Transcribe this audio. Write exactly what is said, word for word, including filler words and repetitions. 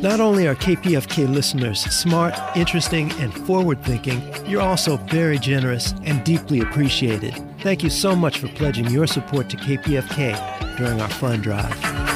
Not only are K P F K listeners smart, interesting, and forward-thinking, you're also very generous and deeply appreciated. Thank you so much for pledging your support to K P F K during our fund drive.